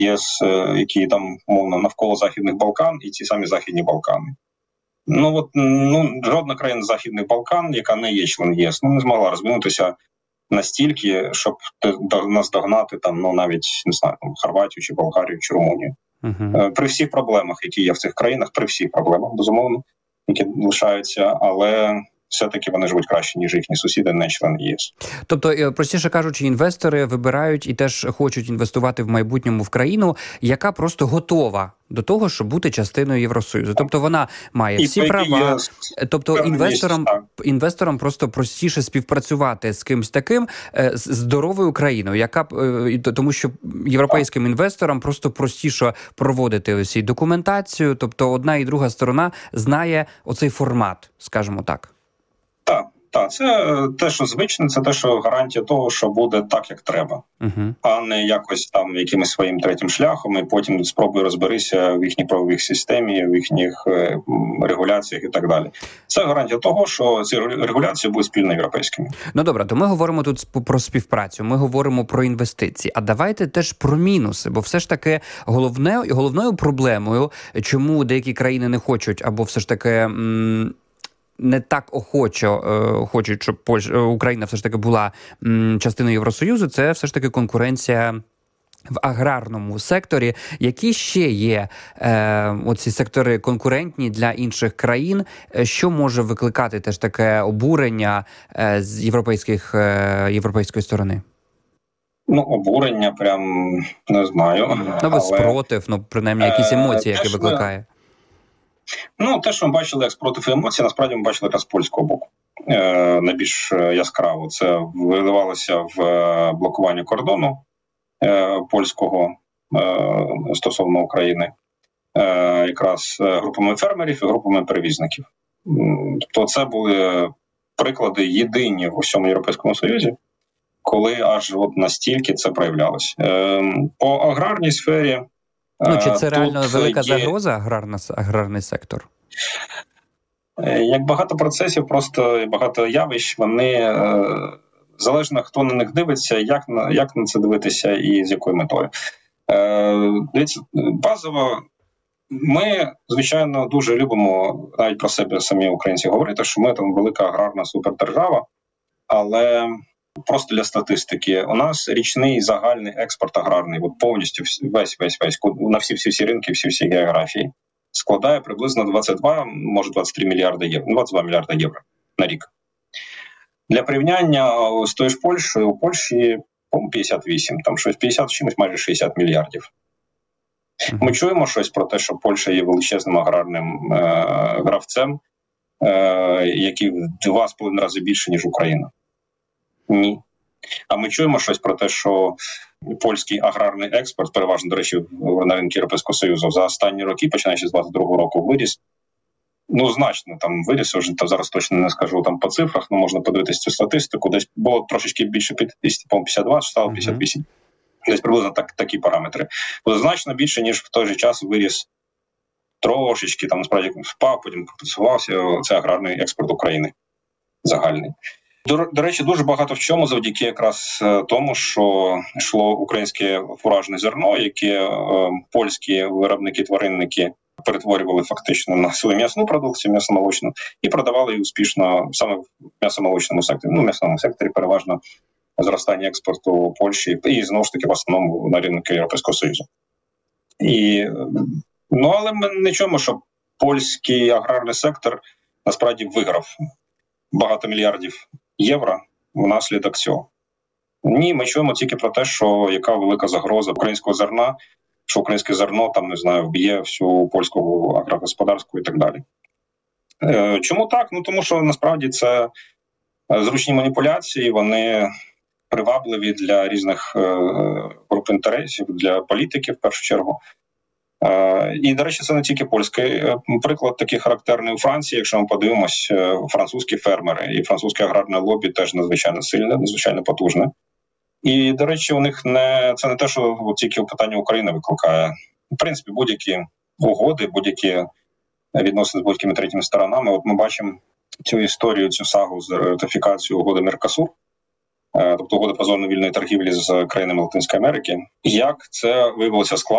ЄС, які там, мовно, навколо Західних Балкан, і ці самі Західні Балкани. Жодна країна Західних Балкан, яка не є членом ЄС, не змогла розвинутися настільки, щоб наздогнати там, навіть, не знаю, Хорватію, чи Болгарію, чи Румунію. При всіх проблемах, які є в цих країнах, при всіх проблемах, безумовно, які лишаються, але все-таки вони живуть краще, ніж їхні сусіди, не члени ЄС. Тобто, простіше кажучи, інвестори вибирають і теж хочуть інвестувати в майбутньому в країну, яка просто готова до того, щоб бути частиною Євросоюзу. Тобто вона має всі права, тобто інвесторам просто простіше співпрацювати з кимсь таким, з здоровою країною, тому що європейським інвесторам просто простіше проводити ось і документацію, тобто одна і друга сторона знає оцей формат, скажімо так. Так, це те, що звичне, це те, що гарантія того, що буде так, як треба, а не якось там якимось своїм третім шляхом, і потім спробуй розберися в їхній правовій системі, в їхніх регуляціях і так далі. Це гарантія того, що ці регуляції будуть спільно європейськими. Ну добре, то ми говоримо тут про співпрацю, ми говоримо про інвестиції, а давайте теж про мінуси, бо все ж таки головною проблемою, чому деякі країни не хочуть, або все ж таки не так охоче хочуть, щоб Україна все ж таки була частиною Євросоюзу, це все ж таки конкуренція в аграрному секторі. Які ще є оці сектори конкурентні для інших країн? Що може викликати теж таке обурення з європейської сторони? Обурення прям не знаю. Спротив, принаймні якісь емоції, які викликає. Те, що ми бачили як спротив і емоції, насправді ми бачили якраз з польського боку. Найбільш яскраво це виливалося в блокуванні кордону польського стосовно України, якраз групами фермерів і групами перевізників. Тобто це були приклади єдині в усьому Європейському Союзі, коли аж настільки це проявлялося. По аграрній сфері чи це реально велика загроза, аграрний сектор? Як багато процесів, просто багато явищ, вони залежно, хто на них дивиться, як на це дивитися і з якою метою. Дивіться, базово, ми, звичайно, дуже любимо навіть про себе самі українці говорити, що ми там велика аграрна супердержава, але просто для статистики. У нас річний загальний експорт аграрний, повністю весь, на всі ринки, всі географії, складає приблизно 22, може 23 мільярди євро, 22 мільярди євро на рік. Для порівняння з тою ж Польщею, у Польщі, по-моєму, 58, там щось 50 чимось, майже 60 мільярдів. Ми чуємо щось про те, що Польща є величезним аграрним гравцем, який в 2,5 рази більше, ніж Україна. Ні. А ми чуємо щось про те, що польський аграрний експорт, переважно, до речі, на ринку Європейського Союзу, за останні роки, починаючи з 22-го року, виріс. Значно там виріс, вже зараз точно не скажу там по цифрах, можна подивитися цю статистику. Десь було трошечки більше 50, по-моєму, 52, стало 58. Десь приблизно такі параметри. Було значно більше, ніж в той же час виріс трошечки, там насправді впав, потім компенсувався цей аграрний експорт України загальний. До речі, дуже багато в чому завдяки якраз тому, що йшло українське фуражне зерно, яке польські виробники-тваринники перетворювали фактично на свою м'ясну продукцію, м'ясомолочну, і продавали її успішно саме в м'ясомолочному секторі. В м'ясному секторі переважно зростання експорту Польщі і, знову ж таки, в основному на ринку Європейського Союзу. Але ми не чуємо, що польський аграрний сектор насправді виграв багато мільярдів євро внаслідок цього. Ні, ми чуємо тільки про те, що яка велика загроза українського зерна, що українське зерно вб'є всю польську агрогосподарську і так далі. Чому так? Тому що насправді це зручні маніпуляції, вони привабливі для різних груп інтересів, для політиків в першу чергу. І, до речі, це не тільки польський приклад, такий характерний у Франції. Якщо ми подивимось, французькі фермери і французьке аграрне лобі теж надзвичайно сильне, надзвичайно потужне. І, до речі, у них це не те, що тільки питання України викликає. В принципі, будь-які угоди, будь-які відносини з будь-якими третіми сторонами. Ми бачимо цю історію, цю сагу з ратифікацією угоди Меркосур, тобто угоди про зону вільної торгівлі з країнами Латинської Америки. Як це виявилося складно.